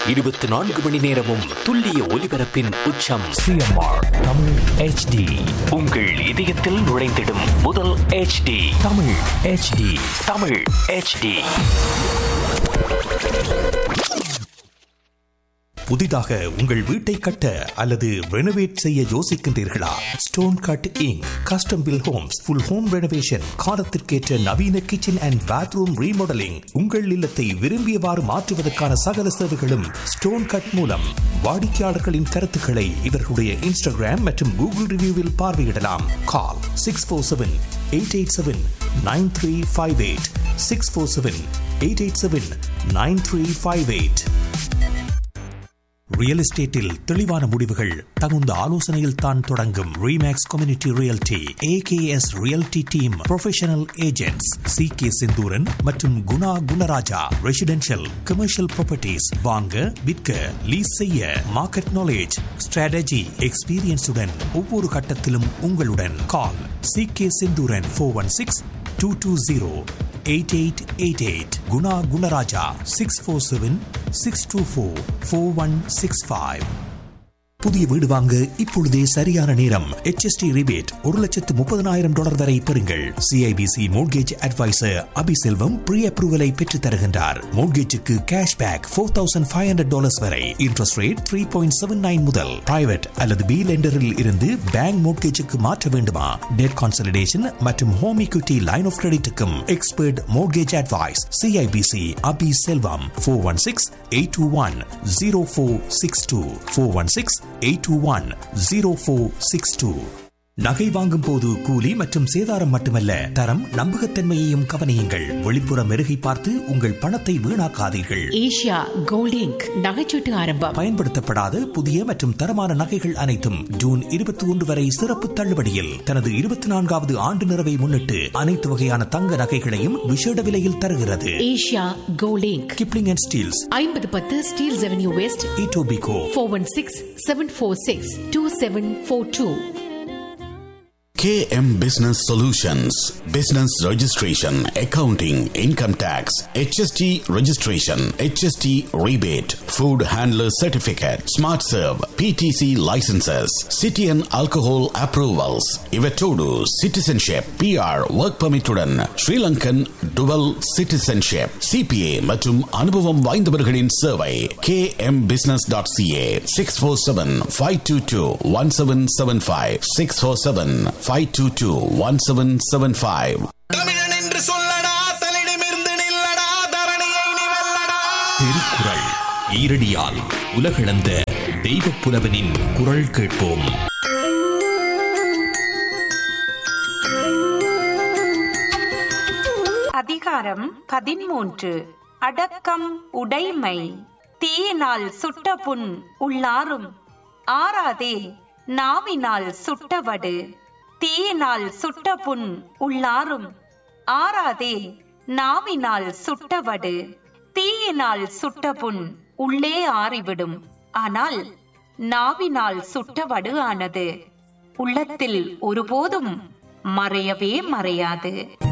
24 மணி நேரமும் துல்லிய ஒலிபரப்பின் உச்சம். CMR Tamil HD. உங்கள் இதயத்தில் நுழைந்திடும் முதல் HD. Tamil HD. Tamil HD. புதிதாக உங்கள் வீட்டை கட்ட அல்லது ரெனோவேட் செய்ய யோசிக்கின்றீர்களா? Stone cut ink custom bill Holmes full home renovation, காலத்திற்கேற்ற நவீன கிச்சன் அண்ட் பாத்ரூம் ரீமாடலிங், உங்கள் இல்லத்தை விரும்பியவாறு மாற்றுவதற்கான சகல சேவைகளும் ஸ்டோன் கட் மூலம். வாடிக்கையாளர்களின் கருத்துக்களை இவர்களுடைய இன்ஸ்டாகிராம் மற்றும் கூகுள் ரிவ்யூவில் பார்வையிடலாம். கால் 647-887-9358 647-887-9358. ரியல் எஸ்டேட்டில் தெளிவான முடிவுகள் தகுந்த ஆலோசனையில் தான் தொடங்கும். Remakes community realty AKS realty team professional agents CK Senthuran மற்றும் Guna Gunaraja. Residential commercial properties வாங்க விற்க லீஸ் செய்ய மார்க்கெட் நாலேஜ் ஸ்ட்ராட்டஜி எக்ஸ்பீரியன்ஸுடன் ஒவ்வொரு கட்டத்திலும் உங்களுடன். கால் CK செந்தூரன் 416-220-8888. குணா குணராஜா 647-624-4165. புதிய வீடு வாங்க இப்பொழுதே சரியான நேரம். HST ரிபேட் $130,000 வரை பெறுங்கள். CIBC mortgage advisor Abiselvam pre அப்ரூவலை பெற்றுத் தருகின்றார். மோட்கேஜுக்கு கேஷ்பேக் $4,500 வரை. இன்ட்ரெஸ்ட் ரேட் 3.79 முதல். பிரைவேட் அல்லது பி லெண்டரில் இருந்து பேங்க் மோட்கேஜுக்கு மாற்ற வேண்டுமா? டெட் கான்சலிடேஷன் மற்றும் home equity line of கிரெடிட்டுக்கும் expert mortgage advice. CIBC Abiselvam 416-821-0462 416-821-0462. நகை வாங்கும் போது கூலி மற்றும் சேதாரம் மட்டுமல்ல, தரம் நம்பகத்தன்மையையும் கவனியுங்கள். வெளிப்புற மெருகை பார்த்து உங்கள் பணத்தை வீணாக்காதீர்கள். ஏஷியா கோல்ட் இங்க் நகைச்சீட்டு ஆரம்பம். பயன்படுத்தப்படாத புதிய மற்றும் தரமான நகைகள் அனைத்தும் ஜூன் 21 வரை சிறப்பு தள்ளுபடியில். தனது 24வது ஆண்டு நிறைவை முன்னிட்டு அனைத்து வகையான தங்க நகைகளையும் விசேட விலையில் தருகிறது. Asia gold ink. Kipling and Steeles 5010 Steeles avenue west, Etobicoke 416-746-2742. KM Business Solutions, Business Registration, Accounting, Income Tax, HST Registration, HST Rebate, Food Handler Certificate, Smart Serve, PTC Licenses, City and Alcohol Approvals, Ivetodu, Citizenship, PR, Work Permit உடன் Sri Lankan Dual Citizenship, CPA மற்றும் அனுபவம் வாய்ந்தவர்களின் சேவை. kmbusiness.ca 647-522-1775 647-522-1775. தமிழன் என்று சொல்லடா, தலிடமிருந்து நில்லடா, தரணியை நீ வெல்லடா. திருக்குறள் ஈரடியால் உலகளந்த தெய்வப் புலவனின் குரல் கேட்போம். அதிகாரம் 13. அடக்கம் உடைமை. தீயினால் சுட்ட புண் உள்ளாரும் ஆறாதே நாவினால் சுட்டவடு. தீயினால் சுட்ட புண் உள்ளாரும் ஆறாதே நாவினால் சுட்டவடு. தீயினால் சுட்ட புண் உள்ளே ஆறிவிடும். ஆனால் நாவினால் சுட்டவடு ஆனது உள்ளத்தில் ஒருபோதும் மறையவே மறையாது.